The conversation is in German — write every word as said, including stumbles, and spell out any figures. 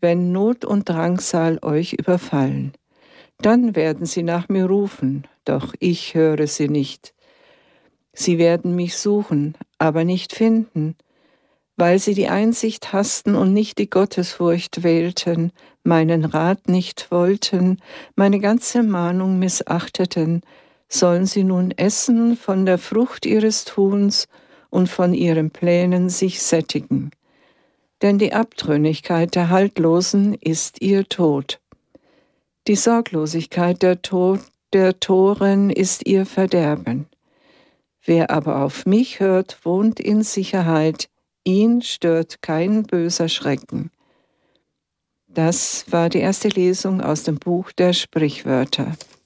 wenn Not und Drangsal euch überfallen. Dann werden sie nach mir rufen, doch ich höre sie nicht. Sie werden mich suchen, aber nicht finden, weil sie die Einsicht hassten und nicht die Gottesfurcht wählten, meinen Rat nicht wollten, meine ganze Mahnung missachteten, sollen sie nun essen von der Frucht ihres Tuns und von ihren Plänen sich sättigen. Denn die Abtrünnigkeit der Haltlosen ist ihr Tod. Die Sorglosigkeit der, Tod, der Toren ist ihr Verderben. Wer aber auf mich hört, wohnt in Sicherheit, ihn stört kein böser Schrecken. Das war die erste Lesung aus dem Buch der Sprichwörter.